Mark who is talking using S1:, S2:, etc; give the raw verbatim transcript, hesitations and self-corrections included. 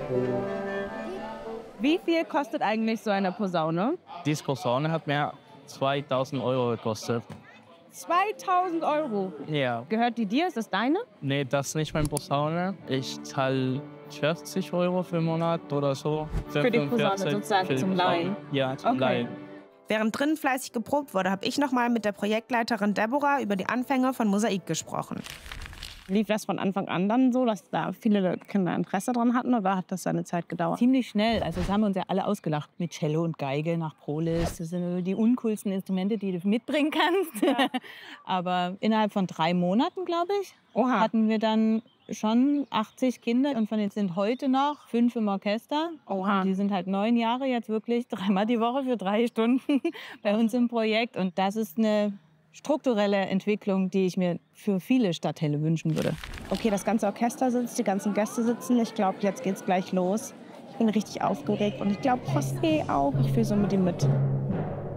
S1: Wie viel kostet eigentlich so eine Posaune?
S2: Diese Posaune hat mir zweitausend Euro gekostet.
S1: zweitausend Euro?
S2: Ja.
S1: Gehört die dir? Ist das deine?
S2: Nee, das ist nicht meine Posaune. Ich zahle vierzig Euro für einen Monat oder so.
S1: Für die Posaune sozusagen,
S2: für die
S1: zum
S2: Posaune.
S1: Leihen?
S2: Ja, zum
S1: Okay.
S2: Leihen.
S3: Während drinnen fleißig geprobt wurde, habe ich noch mal mit der Projektleiterin Deborah über die Anfänge von Mosaik gesprochen.
S1: Lief das von Anfang an dann so, dass da viele Kinder Interesse dran hatten, oder hat das seine Zeit gedauert?
S4: Ziemlich schnell. Also das haben wir uns ja alle ausgelacht. Mit Cello und Geige nach Prolis. Das sind die uncoolsten Instrumente, die du mitbringen kannst. Ja. Aber innerhalb von drei Monaten, glaube ich,
S1: Oha.
S4: hatten wir dann schon achtzig Kinder. Und von denen sind heute noch fünf im Orchester.
S1: Oha.
S4: Die sind halt neun Jahre jetzt wirklich dreimal die Woche für drei Stunden bei uns im Projekt. Und das ist eine strukturelle Entwicklung, die ich mir für viele Stadtteile wünschen würde.
S1: Okay, das ganze Orchester sitzt, die ganzen Gäste sitzen. Ich glaube, jetzt geht's gleich los. Ich bin richtig aufgeregt und ich glaube, José auch. Ich fühle so mit ihm mit.